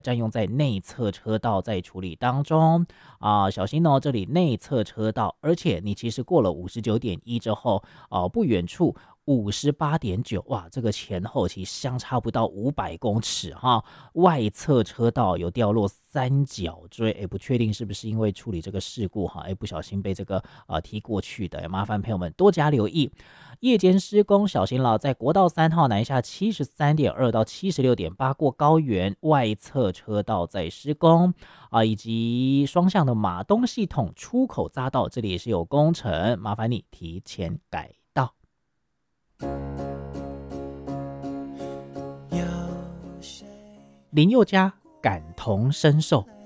占用在内侧车道在处理当中小心哦，这里内侧车道，而且你其实过了59.1之后不远处58.9，哇，这个前后其实相差不到500公尺哈。外侧车道有掉落三角锥，不确定是不是因为处理这个事故哈，不小心被这个踢过去的，麻烦朋友们多加留意。夜间施工小心了，在国道3号南下73.2到76.8过高原外侧车道在施工以及双向的马东系统出口匝道这里也是有工程，麻烦你提前改道。林宥嘉感同身受，